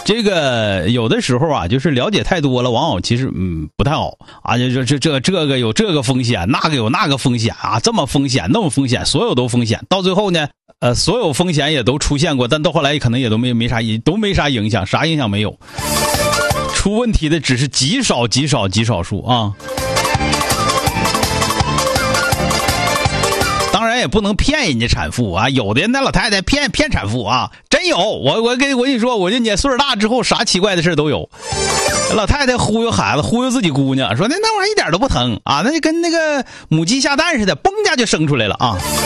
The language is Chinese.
这个有的时候啊，就是了解太多了，往往其实不太好啊。就这个有这个风险，那个有那个风险啊，这么风险那么风险，所有都风险。到最后呢，所有风险也都出现过，但到后来可能也都没啥影响，啥影响没有。出问题的只是极少数啊。当然也不能骗人家产妇啊，有的那老太太骗产妇啊，真有。我跟你说，我这年岁数大之后，啥奇怪的事都有。老太太忽悠孩子，忽悠自己姑娘，说那玩意儿一点都不疼啊，那跟那个母鸡下蛋似的，嘣一下就生出来了啊。